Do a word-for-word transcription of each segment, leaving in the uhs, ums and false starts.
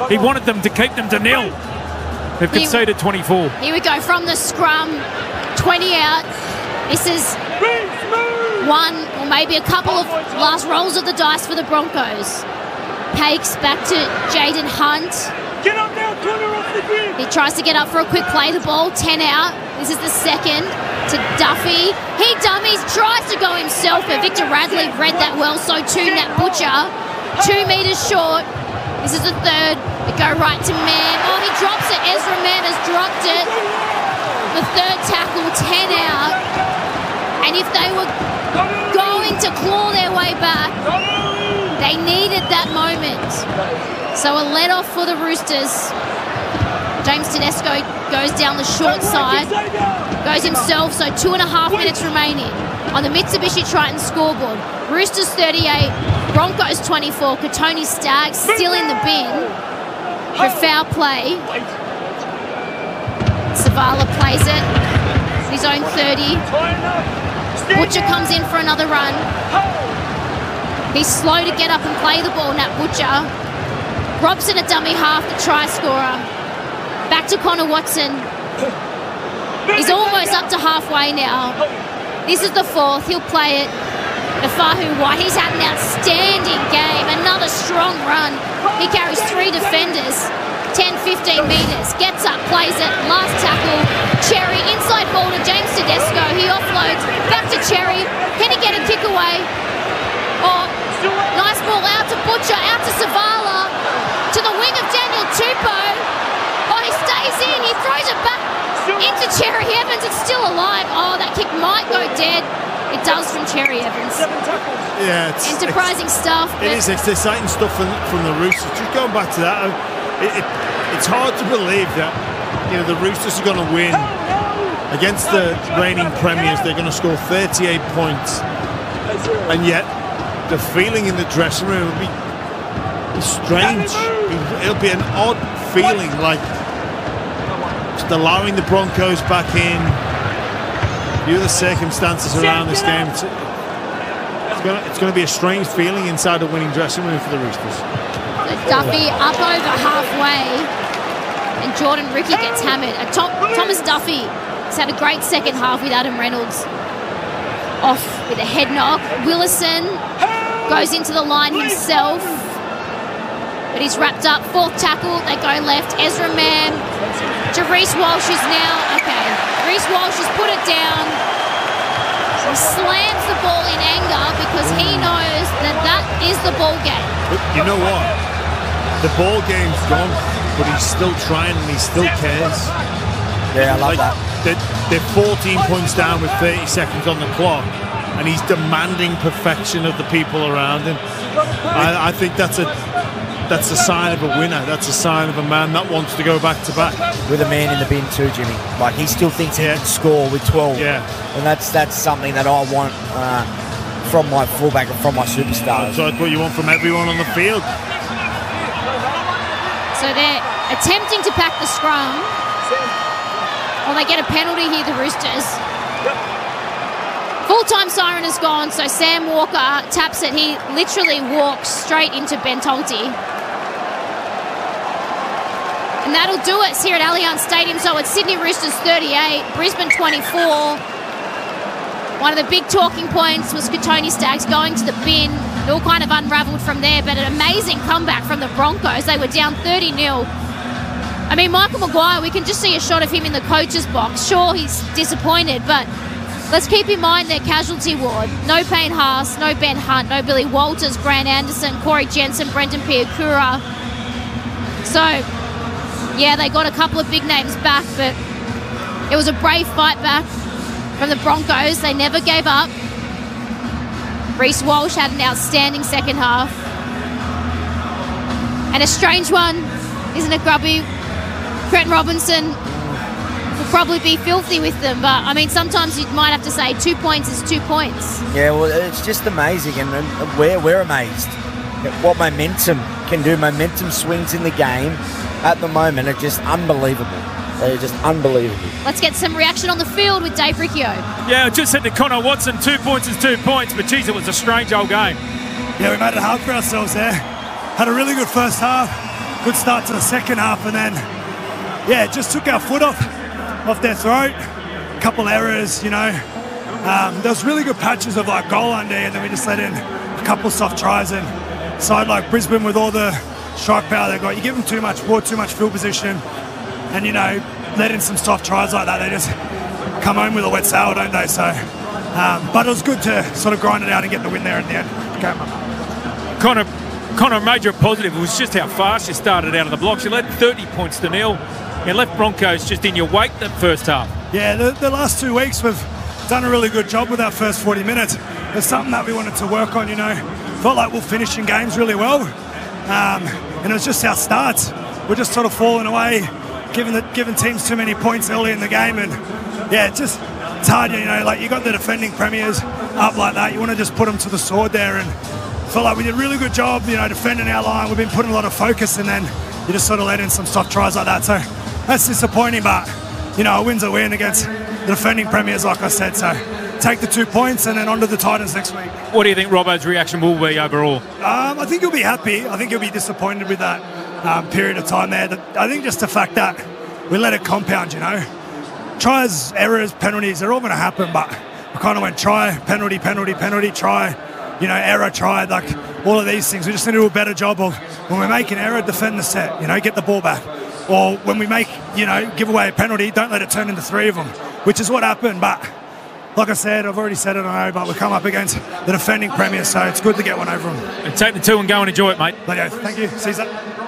he wanted them to keep them to nil. They've conceded twenty-four. Here we go from the scrum, twenty out. This is one or maybe a couple of last rolls of the dice for the Broncos. Pakes back to Jaden Hunt. Get up now, corner off the grid. He tries to get up for a quick play. The ball, ten out. This is the second to Duffy. He dummies, tries to go himself, but Victor Radley read that well, so too Nat Butcher. Two metres short. This is the third. They go right to Mam. Oh, he drops it. Ezra Mam has dropped it. The third tackle, ten out. And if they were going to claw their way back, they needed that moment. So a let off for the Roosters. James Tedesco goes down the short side, goes himself, so two and a half minutes remaining on the Mitsubishi Triton scoreboard. Roosters thirty-eight, Broncos twenty-four, Katoni Staggs still in the bin for foul play. Savala plays it, his own thirty. Butcher comes in for another run. He's slow to get up and play the ball, Nat Butcher. Robson a dummy half, the try scorer. Back to Connor Watson. He's almost up to halfway now. This is the fourth. He'll play it. Nafahu White, he's had an outstanding game. Another strong run. He carries three defenders. ten, fifteen metres. Gets up, plays it. Last tackle. Cherry, inside ball to James Tedesco. He offloads. Back to Cherry. Can he get a kick away? Oh, nice ball out to Butcher. Out to Savala. To the wing of Daniel Tupou. Oh, he stays in. He throws it back into Cherry Evans. It's still alive. Oh, that kick might go dead. It does from Cherry Evans. Yeah, it's enterprising it's, stuff. It is. It's exciting stuff from, from the Roosters. Just going back to that, it, it, it's hard to believe that you know the Roosters are going to win against the reigning premiers. They're going to score thirty-eight points, and yet the feeling in the dressing room will be, be strange. It'll be an odd feeling, like just allowing the Broncos back in. View the circumstances around this game. It's, it's going to, it's going to be a strange feeling inside the winning dressing room for the Roosters. Duffy up over halfway, and Jordan Ricky gets hammered. Uh, Tom, Thomas Duffy has had a great second half with Adam Reynolds off with a head knock. Willison goes into the line himself, but he's wrapped up. Fourth tackle, they go left. Ezra Mam to Reece Walsh, is now okay. Reece Walsh has put it down. He slams the ball in anger because he knows that that is the ball game. But you know what? The ball game's gone, but he's still trying and he still cares. Yeah, I love like, that. They're, they're fourteen points down with thirty seconds on the clock, and he's demanding perfection of the people around him. I, I think that's a that's a sign of a winner. That's a sign of a man that wants to go back to back. With a man in the bin too, Jimmy. Like, he still thinks he yeah. can score with twelve. Yeah. And that's that's something that I want uh, from my fullback and from my superstars. So that's what you want from everyone on the field. So they're attempting to pack the scrum. Well, they get a penalty here, the Roosters. Full-time siren is gone, so Sam Walker taps it. He literally walks straight into Ben Tonti. And that'll do us here at Allianz Stadium. So it's Sydney Roosters thirty-eight, Brisbane twenty-four. One of the big talking points was Katoni Staggs going to the bin. It all kind of unravelled from there, but an amazing comeback from the Broncos. They were down thirty nil. I mean, Michael Maguire, we can just see a shot of him in the coach's box. Sure, he's disappointed, but let's keep in mind their casualty ward. No Payne Haas, no Ben Hunt, no Billy Walters, Grant Anderson, Corey Jensen, Brendan Piakura. So, yeah, they got a couple of big names back, but it was a brave fight back from the Broncos. They never gave up. Reece Walsh had an outstanding second half. And a strange one, isn't it, Grubby? Trent Robinson will probably be filthy with them, but I mean, sometimes you might have to say two points is two points. Yeah, well, it's just amazing, and, and we're, we're amazed at what momentum can do. Momentum swings in the game at the moment are just unbelievable. They're just unbelievable. Let's get some reaction on the field with Dave Riccio. Yeah, I just said to Connor Watson, two points is two points, but geez, it was a strange old game. Yeah, we made it hard for ourselves there. Had a really good first half. good start to the second half, and then, yeah, just took our foot off, off their throat. A couple errors, you know. Um, there was really good patches of like goal under, and then we just let in a couple soft tries. And side like Brisbane with all the strike power they got, you give them too much ball, too much field position, and, you know, let in some soft tries like that, they just come home with a wet sail, don't they? So, um, but it was good to sort of grind it out and get the win there in the end. Okay, Connor, Connor, a major positive was just how fast you started out of the blocks. You led thirty points to nil. You left Broncos just in your wake that first half. Yeah, the, the last two weeks we've done a really good job with our first forty minutes. There's something that we wanted to work on, you know. Felt like we're finishing games really well. Um, and it was just our starts. We're just sort of falling away, giving the, giving teams too many points early in the game. And, yeah, it's just it's hard, you know. Like, you got the defending premiers up like that. You want to just put them to the sword there, and felt like we did a really good job, you know, defending our line. We've been putting a lot of focus, and then you just sort of let in some soft tries like that. So that's disappointing, but, you know, a win's a win against the defending premiers, like I said. So take the two points and then on to the Titans next week. What do you think Robbo's reaction will be overall? Um, I think he'll be happy. I think he'll be disappointed with that um, period of time there. I think just the fact that we let it compound, you know. Tries, errors, penalties, they're all going to happen, but we kind of went try, penalty, penalty, penalty, try. You know, error, try, like all of these things. We just need to do a better job of when we make an error, defend the set, you know, get the ball back. Or when we make, you know, give away a penalty, don't let it turn into three of them, which is what happened. But like I said, I've already said it, I know, but we come up against the defending premiers, so it's good to get one over them. And take the two and go and enjoy it, mate. Thank you. Caesar.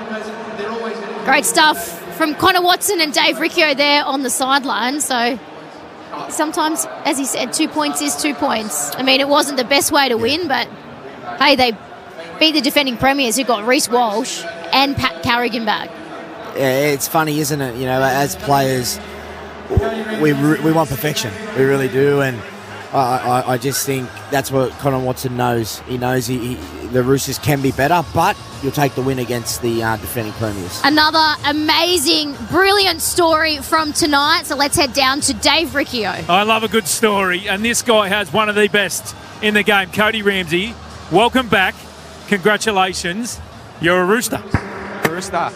Great stuff from Connor Watson and Dave Riccio there on the sideline. So sometimes, as he said, two points is two points. I mean, it wasn't the best way to win, but hey, they beat the defending premiers who got Reece Walsh and Pat Carrigan back. Yeah, it's funny, isn't it? You know, as players, we we want perfection. We really do, and I, I, I just think that's what Connor Watson knows. He knows he, he, the Roosters can be better, but you'll take the win against the uh, defending premiers. Another amazing, brilliant story from tonight. So let's head down to Dave Riccio. I love a good story, and this guy has one of the best in the game. Cody Ramsey, welcome back. Congratulations. You're a Rooster. Rooster.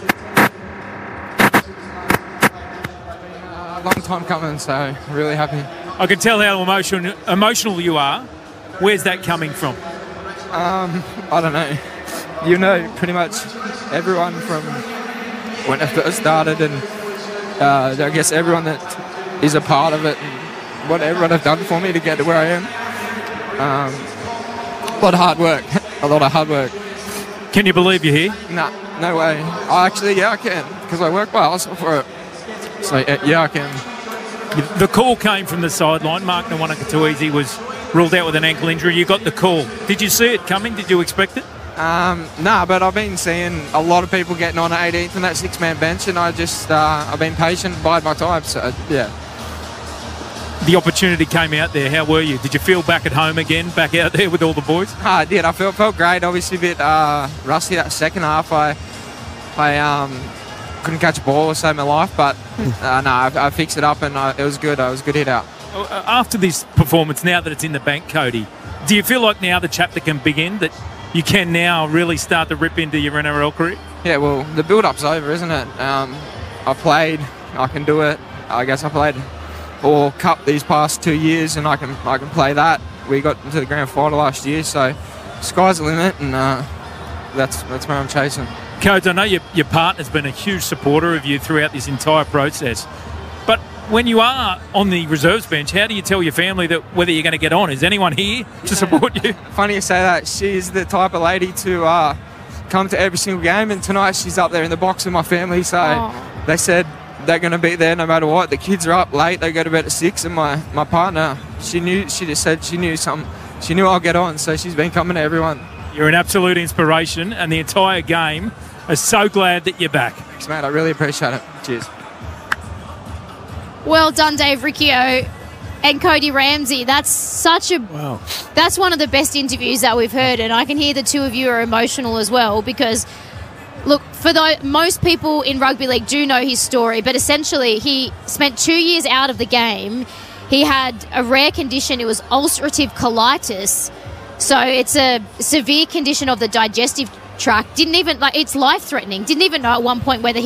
A long time coming, so really happy. I can tell how emotional emotional you are. Where's that coming from? Um, I don't know. You know, pretty much everyone from when it first started, and uh, I guess everyone that is a part of it, and what everyone have done for me to get to where I am. Um, a lot of hard work. a lot of hard work. Can you believe you're here? Nah, no way. I actually, yeah, I can, because I work well for it. So, yeah, I can. The call came from the sideline. Mark Nawanakatuizi was ruled out with an ankle injury. You got the call. Did you see it coming? Did you expect it? Um, nah, but I've been seeing a lot of people getting on at eighteenth in that six-man bench, and I just, uh, I've been patient, bide my time, so, yeah. The opportunity came out there. How were you? Did you feel back at home again, back out there with all the boys? I did. I felt felt great. Obviously a bit uh, rusty that second half. I I um, couldn't catch a ball or save my life, but uh, no, I, I fixed it up, and I, it was good. It was a good hit out. After this performance, now that it's in the bank, Cody, do you feel like now the chapter can begin, that you can now really start to rip into your N R L career? Yeah, well, the build-up's over, isn't it? Um, I played. I can do it. I guess I played all cup these past two years, and I can I can play that. We got into the grand final last year, so sky's the limit, and uh, that's that's where I'm chasing. Codes, I know your, your partner's been a huge supporter of you throughout this entire process, but when you are on the reserves bench, how do you tell your family that whether you're going to get on? Is anyone here to support you? Funny you say that. She's the type of lady to uh, come to every single game, and tonight she's up there in the box with my family, so Aww. They said they're going to be there no matter what. The kids are up late. They go to bed at six, and my, my partner, she knew. She just said she knew something. She knew I'll get on, so she's been coming to everyone. You're an absolute inspiration, and the entire game is so glad that you're back. Thanks, mate. I really appreciate it. Cheers. Well done, Dave Riccio and Cody Ramsey. That's such a wow. That's one of the best interviews that we've heard, and I can hear the two of you are emotional as well because. Look, for the, most people in rugby league do know his story, but essentially he spent two years out of the game. He had a rare condition. It was ulcerative colitis. So it's a severe condition of the digestive track. Didn't even, like, it's life-threatening. Didn't even know at one point whether he